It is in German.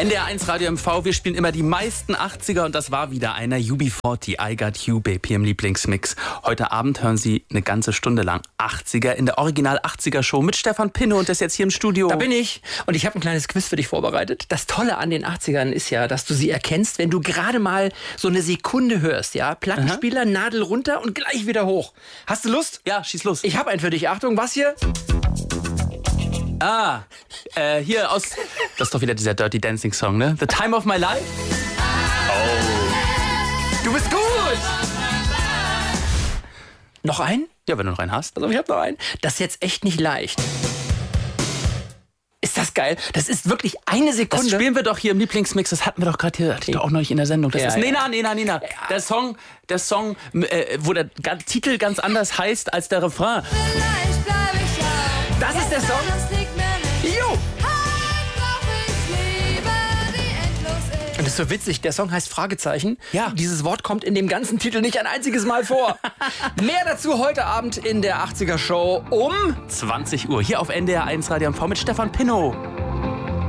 NDR1 Radio MV, wir spielen immer die meisten 80er und das war wieder einer UB40, I Got You, Baby, im Lieblingsmix. Heute Abend hören Sie eine ganze Stunde lang 80er in der Original 80er Show mit Stefan Pinne und das jetzt hier im Studio. Da bin ich und ich habe ein kleines Quiz für dich vorbereitet. Das Tolle an den 80ern ist ja, dass du sie erkennst, wenn du gerade mal so eine Sekunde hörst, ja? Plattenspieler, Nadel runter und gleich wieder hoch. Hast du Lust? Ja, schieß los. Ich habe einen für dich. Achtung, was hier? Hier aus... Das ist doch wieder dieser Dirty Dancing Song, ne? The Time of My Life? Oh. Du bist gut! Noch einen? Ja, wenn du noch einen hast. Also ich habe noch einen. Das ist jetzt echt nicht leicht. Ist das geil? Das ist wirklich eine Sekunde. Das spielen wir doch hier im Lieblingsmix. Das hatten wir doch gerade hier, hatte ich doch auch neulich in der Sendung. Das ist Nena. Ja. Der Song, wo der Titel ganz anders heißt als der Refrain. Das ist der Song? Jo! Und das ist so witzig, der Song heißt Fragezeichen. Ja. Dieses Wort kommt in dem ganzen Titel nicht ein einziges Mal vor. Mehr dazu heute Abend in der 80er Show um 20 Uhr hier auf NDR1 Radio MV mit Stefan Pinnow.